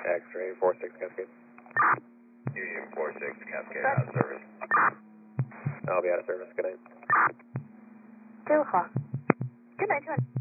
X-ray 46 Cascade. Union 46 Cascade out of service. I'll be out of service. Good night. 2 o'clock. Good night, 2